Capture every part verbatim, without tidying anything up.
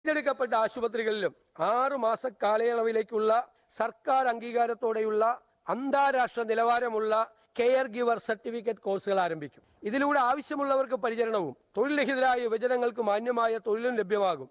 തിരഞ്ഞെടുക്കപ്പെട്ട ആശുപത്രികളിലും ആറു മാസ കാലയളവിലേക്കുള്ള സർക്കാർ അംഗീകാരത്തോടെയുള്ള അന്താരാഷ്ട്ര നിലവാരമുള്ള കെയർ ഗിവർ സർട്ടിഫിക്കറ്റ് കോഴ്സുകൾ ആരംഭിക്കും. ഇതിലൂടെ ആവശ്യമുള്ളവർക്ക് പരിചരണവും തൊഴിൽ രഹിതരായ യുവജനങ്ങൾക്ക് മാന്യമായ തൊഴിലും ലഭ്യമാകും.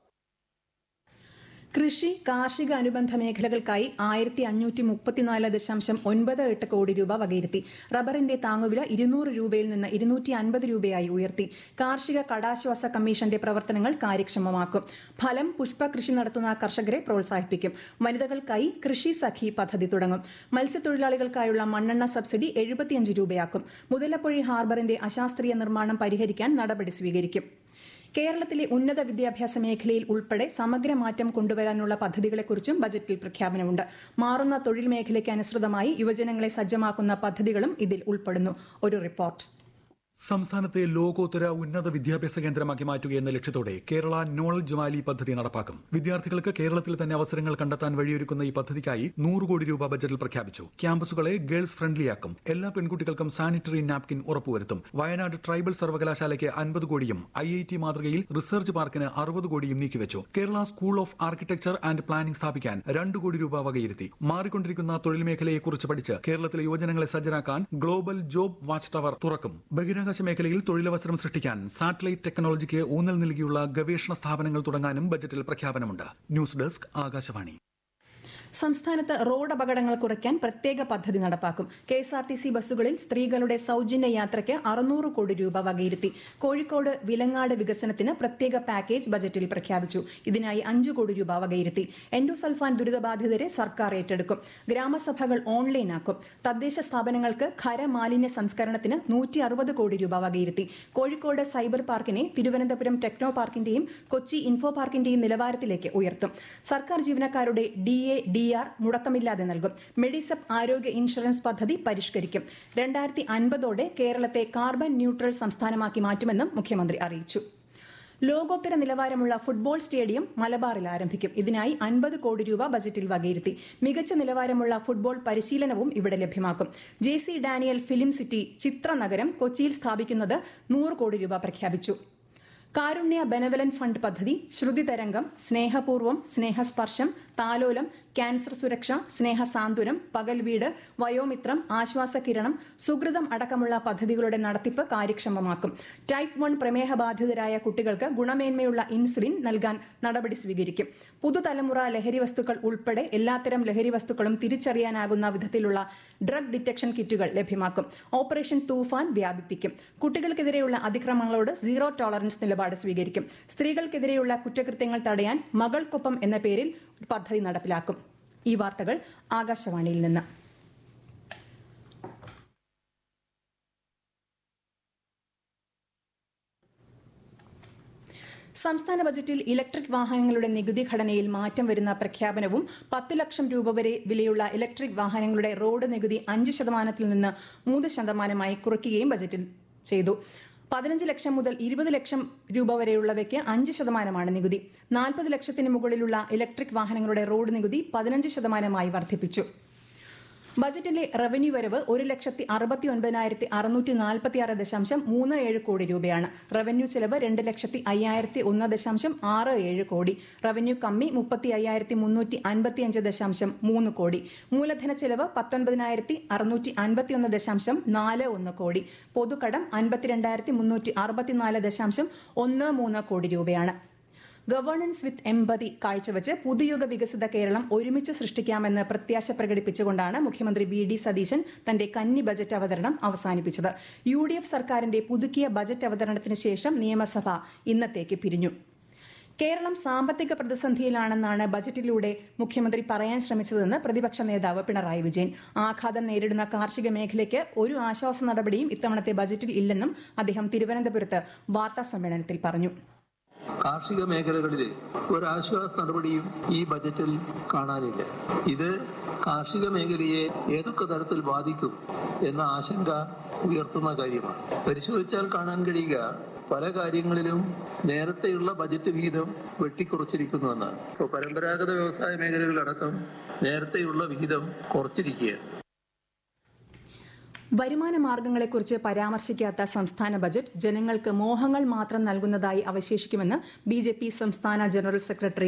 കൃഷി കാർഷിക അനുബന്ധ മേഖലകൾക്കായി ആയിരത്തി അഞ്ഞൂറ്റി മുപ്പത്തിനാല് ദശാംശം ഒൻപത് എട്ട് കോടി രൂപ വകയിരുത്തി. റബ്ബറിന്റെ താങ്ങുവില ഇരുന്നൂറ് രൂപയിൽ നിന്ന് ഇരുന്നൂറ്റി അൻപത് രൂപയായി ഉയർത്തി. കാർഷിക കടാശ്വാസ കമ്മീഷന്റെ പ്രവർത്തനങ്ങൾ കാര്യക്ഷമമാക്കും. ഫലം പുഷ്പ കൃഷി നടത്തുന്ന കർഷകരെ പ്രോത്സാഹിപ്പിക്കും. വനിതകൾക്കായി കൃഷി സഖി പദ്ധതി തുടങ്ങും. മത്സ്യത്തൊഴിലാളികൾക്കായുള്ള മണ്ണെണ്ണ സബ്സിഡി എഴുപത്തിയഞ്ച് രൂപയാക്കും. മുതലപ്പൊഴി ഹാർബറിന്റെ അശാസ്ത്രീയ നിർമ്മാണം പരിഹരിക്കാൻ നടപടി സ്വീകരിക്കും. കേരളത്തിലെ ഉന്നത വിദ്യാഭ്യാസ മേഖലയിൽ ഉൾപ്പെടെ സമഗ്ര മാറ്റം കൊണ്ടുവരാനുള്ള പദ്ധതികളെക്കുറിച്ചും ബജറ്റിൽ പ്രഖ്യാപനമുണ്ട്. മാറുന്ന തൊഴിൽ മേഖലയ്ക്ക് അനുസൃതമായി യുവജനങ്ങളെ സജ്ജമാക്കുന്ന പദ്ധതികളും ഇതിൽ ഉൾപ്പെടുന്നു. ഒരു റിപ്പോർട്ട്. സംസ്ഥാനത്തെ ലോകോത്തര ഉന്നത വിദ്യാഭ്യാസ കേന്ദ്രമാക്കി മാറ്റുക എന്ന ലക്ഷ്യത്തോടെ കേരള നോളജ് വാലി പദ്ധതി നടപ്പാക്കും. വിദ്യാർത്ഥികൾക്ക് കേരളത്തിൽ തന്നെ അവസരങ്ങൾ കണ്ടെത്താൻ വഴിയൊരുക്കുന്ന ഈ പദ്ധതിക്കായി നൂറ് കോടി രൂപ ബജറ്റിൽ പ്രഖ്യാപിച്ചു. ക്യാമ്പസുകളെ ഗേൾസ് ഫ്രണ്ട്ലിയാക്കും. എല്ലാ പെൺകുട്ടികൾക്കും സാനിറ്ററി നാപ്കിൻ ഉറപ്പുവരുത്തും. വയനാട് ട്രൈബൽ സർവകലാശാലയ്ക്ക് അൻപത് കോടിയും ഐ ഐ ടി മാതൃകയിൽ റിസർച്ച് പാർക്കിന് അറുപത് കോടിയും നീക്കിവെച്ചു. Kerala school of architecture and planning സ്ഥാപിക്കാൻ രണ്ട് കോടി രൂപ വകയിരുത്തി. മാറിക്കൊണ്ടിരിക്കുന്ന തൊഴിൽ മേഖലയെക്കുറിച്ച് പഠിച്ച് കേരളത്തിലെ യുവജനങ്ങളെ സജ്ജരാക്കാൻ ഗ്ലോബൽ ജോബ് വാച്ച് ടവർ തുറക്കും. ബഹിരാകാശ മേഖലയിൽ തൊഴിലവസരം സൃഷ്ടിക്കാൻ സാറ്റലൈറ്റ് ടെക്നോളജിക്ക് ഊന്നൽ നൽകിയുള്ള ഗവേഷണ സ്ഥാപനങ്ങൾ തുടങ്ങാനും ബജറ്റിൽ പ്രഖ്യാപനമുണ്ട്. News desk Akashvani. സംസ്ഥാനത്ത് റോഡ് അപകടങ്ങൾ കുറയ്ക്കാൻ പ്രത്യേക പദ്ധതി നടപ്പാക്കും. K S R T C ബസ്സുകളിൽ സ്ത്രീകളുടെ സൌജന്യ യാത്രയ്ക്ക് അറുന്നൂറ് കോടി രൂപ വകയിരുത്തി. കോഴിക്കോട് വിലങ്ങാട് വികസനത്തിന് പ്രത്യേക പാക്കേജ് ബജറ്റിൽ പ്രഖ്യാപിച്ചു. ഇതിനായി അഞ്ചു കോടി രൂപ വകയിരുത്തി. എൻഡോസൾഫാൻ ദുരിതബാധിതരെ സർക്കാർ ഏറ്റെടുക്കും. ഗ്രാമസഭകൾ ഓൺലൈനാക്കും. തദ്ദേശ സ്ഥാപനങ്ങൾക്ക് ഖരമാലിന്യ സംസ്കരണത്തിന് നൂറ്റി അറുപത് കോടി രൂപ വകയിരുത്തി. Kozhikode cyber പാർക്കിനെ Thiruvananthapuram techno പാർക്കിന്റെയും Kochi info പാർക്കിന്റെയും നിലവാരത്തിലേക്ക് ഉയർത്തും. സർക്കാർ ജീവനക്കാരുടെ ഡി എ ഡി ആർ മുടക്കമില്ലാതെ നൽകും. മെഡിസെപ്പ് ആരോഗ്യ ഇൻഷുറൻസ് പദ്ധതി പരിഷ്കരിക്കും. രണ്ടായിരത്തി അൻപതോടെ കേരളത്തെ കാർബൺ ന്യൂട്രൽ സംസ്ഥാനമാക്കി മാറ്റുമെന്നും മുഖ്യമന്ത്രി അറിയിച്ചു. ലോകോത്തര നിലവാരമുള്ള ഫുട്ബോൾ സ്റ്റേഡിയം മലബാറിൽ ആരംഭിക്കും. ഇതിനായി അൻപത് കോടി രൂപ ബജറ്റിൽ വകയിരുത്തി. മികച്ച നിലവാരമുള്ള ഫുട്ബോൾ പരിശീലനവും ഇവിടെ ലഭ്യമാക്കും. J C Daniel film city ചിത്രനഗരം കൊച്ചിയിൽ സ്ഥാപിക്കുന്നത് നൂറ് കോടി രൂപ പ്രഖ്യാപിച്ചു. കാരുണ്യ ബെനവലന്റ് ഫണ്ട് പദ്ധതി, ശ്രുതി തരംഗം, സ്നേഹപൂർവം, സ്നേഹസ്പർശം, താലോലം, ക്യാൻസർ സുരക്ഷ, സ്നേഹസാന്ത്വനം, പകൽ വീട്, വയോമിത്രം, ആശ്വാസകിരണം, സുഹൃതം അടക്കമുള്ള പദ്ധതികളുടെ നടത്തിപ്പ് കാര്യക്ഷമമാക്കും. ടൈപ്പ് വൺ പ്രമേഹ ബാധിതരായ കുട്ടികൾക്ക് ഗുണമേന്മയുള്ള ഇൻസുലിൻ നൽകാൻ നടപടി സ്വീകരിക്കും. പുതുതലമുറ ലഹരി വസ്തുക്കൾ ഉൾപ്പെടെ എല്ലാത്തരം ലഹരി വസ്തുക്കളും തിരിച്ചറിയാനാകുന്ന വിധത്തിലുള്ള ഡ്രഗ് ഡിറ്റക്ഷൻ കിറ്റുകൾ ലഭ്യമാക്കും. ഓപ്പറേഷൻ തൂഫാൻ വ്യാപിപ്പിക്കും. കുട്ടികൾക്കെതിരെയുള്ള അതിക്രമങ്ങളോട് സീറോ ടോളറൻസ് നിലപാട് സ്വീകരിക്കും. സ്ത്രീകൾക്കെതിരെയുള്ള കുറ്റകൃത്യങ്ങൾ തടയാൻ മകൾക്കൊപ്പം എന്ന പേരിൽ പദ്ധതി നടപ്പിലാക്കും. ഈ വാർത്തകൾ ആകാശവാണിയിൽ നിന്ന്. സംസ്ഥാന ബജറ്റിൽ ഇലക്ട്രിക് വാഹനങ്ങളുടെ നികുതി ഘടനയിൽ മാറ്റം വരുന്ന പ്രഖ്യാപനവും പത്ത് ലക്ഷം രൂപ വരെ വിലയുള്ള ഇലക്ട്രിക് വാഹനങ്ങളുടെ റോഡ് നികുതി അഞ്ച് ശതമാനത്തിൽ നിന്ന് മൂന്ന് ശതമാനമായി കുറയ്ക്കുകയും ബജറ്റിൽ ചെയ്തു. പതിനഞ്ച് ലക്ഷം മുതൽ ഇരുപത് ലക്ഷം രൂപ വരെയുള്ളവയ്ക്ക് അഞ്ച് ശതമാനമാണ് നികുതി. നാൽപ്പത് ലക്ഷത്തിന് മുകളിലുള്ള ഇലക്ട്രിക് വാഹനങ്ങളുടെ റോഡ് നികുതി പതിനഞ്ച് ശതമാനമായി വർദ്ധിപ്പിച്ചു. ബജറ്റിലെ റവന്യൂ വരവ് ഒരു ലക്ഷത്തി അറുപത്തി ഒൻപതിനായിരത്തി അറുന്നൂറ്റി നാൽപ്പത്തി ആറ് ദശാംശം മൂന്ന് ഏഴ് കോടി രൂപയാണ്. റവന്യൂ ചെലവ് രണ്ട് ലക്ഷത്തി അയ്യായിരത്തി ഒന്ന് ദശാംശം ആറ് ഏഴ് കോടി. റവന്യൂ കമ്മി മുപ്പത്തി അയ്യായിരത്തി മുന്നൂറ്റി അൻപത്തി അഞ്ച് ദശാംശം മൂന്ന് കോടി. മൂലധന ചെലവ് പത്തൊൻപതിനായിരത്തി അറുന്നൂറ്റി അൻപത്തി ഒന്ന് ദശാംശം നാല് ഒന്ന് കോടി. പൊതുകടം അൻപത്തിരണ്ടായിരത്തി മുന്നൂറ്റി അറുപത്തിനാല് ദശാംശം ഒന്ന് മൂന്ന് കോടി രൂപയാണ്. ഗവേണൻസ് വിത്ത് എംപതി കാഴ്ചവെച്ച് പുതുയുഗ വികസിത കേരളം ഒരുമിച്ച് സൃഷ്ടിക്കാമെന്ന് പ്രത്യാശ പ്രകടിപ്പിച്ചുകൊണ്ടാണ് മുഖ്യമന്ത്രി വി ഡി സതീശൻ തന്റെ കന്നി ബജറ്റ് അവതരണം അവസാനിപ്പിച്ചത്. യു ഡി എഫ് സർക്കാരിന്റെ പുതുക്കിയ ബജറ്റ് അവതരണത്തിന് ശേഷം നിയമസഭ ഇന്നത്തേക്ക് പിരിഞ്ഞു. കേരളം സാമ്പത്തിക പ്രതിസന്ധിയിലാണെന്നാണ് ബജറ്റിലൂടെ മുഖ്യമന്ത്രി പറയാൻ ശ്രമിച്ചതെന്ന് പ്രതിപക്ഷ നേതാവ് പിണറായി വിജയൻ. ആഘാതം നേരിടുന്ന കാർഷിക മേഖലയ്ക്ക് ഒരു ആശ്വാസ നടപടിയും ഇത്തവണത്തെ ബജറ്റിൽ ഇല്ലെന്നും അദ്ദേഹം തിരുവനന്തപുരത്ത് വാർത്താ സമ്മേളനത്തിൽ പറഞ്ഞു. കാർഷിക മേഖലകളിൽ ഒരാശ്വാസ നടപടിയും ഈ ബജറ്റിൽ കാണാനില്ല. ഇത് കാർഷിക മേഖലയെ ഏതൊക്കെ തരത്തിൽ ബാധിക്കും എന്ന ആശങ്ക ഉയർത്തുന്ന കാര്യമാണ്. പരിശോധിച്ചാൽ കാണാൻ കഴിയുക പല കാര്യങ്ങളിലും നേരത്തെയുള്ള ബജറ്റ് വിഹിതം വെട്ടിക്കുറച്ചിരിക്കുന്നുവെന്നാണ്. ഇപ്പോൾ പരമ്പരാഗത വ്യവസായ മേഖലകളിലടക്കം നേരത്തെയുള്ള വിഹിതം കുറച്ചിരിക്കുകയാണ്. വരുമാന മാർഗങ്ങളെക്കുറിച്ച് പരാമർശിക്കാത്ത സംസ്ഥാന ബജറ്റ് ജനങ്ങൾക്ക് മോഹങ്ങൾ മാത്രം നൽകുന്നതായി അവശേഷിക്കുമെന്ന് ബി ജെ പി സംസ്ഥാന ജനറൽ സെക്രട്ടറി